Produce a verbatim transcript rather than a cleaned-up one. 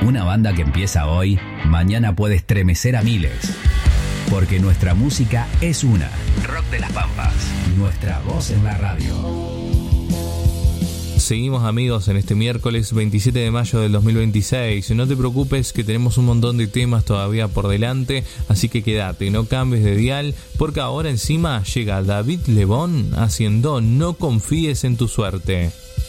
Una banda que empieza hoy, mañana puede estremecer a miles. Porque nuestra música es una. Rock de las Pampas. Nuestra voz en la radio. Seguimos, amigos, en este miércoles veintisiete de mayo del dos mil veintiséis. No te preocupes que tenemos un montón de temas todavía por delante, así que quédate, no cambies de dial, porque ahora encima llega David Lebón haciendo No confíes en tu suerte.